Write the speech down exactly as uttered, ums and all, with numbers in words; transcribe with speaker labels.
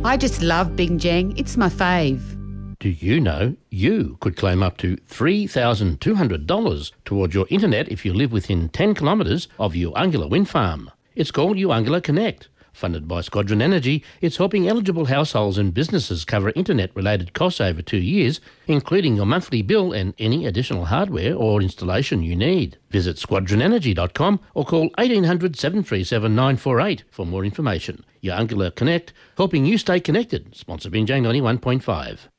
Speaker 1: I just love Bing Jang. It's my fave.
Speaker 2: Do you know you could claim up to three thousand two hundred dollars towards your internet if you live within ten kilometres of Uangula Wind Farm? It's called Uangula Connect. Funded by Squadron Energy, it's helping eligible households and businesses cover internet-related costs over two years, including your monthly bill and any additional hardware or installation you need. Visit squadron energy dot com or call eighteen hundred, seven three seven, nine four eight for more information. Uangula Connect, helping you stay connected. Sponsor Binjang ninety-one point five.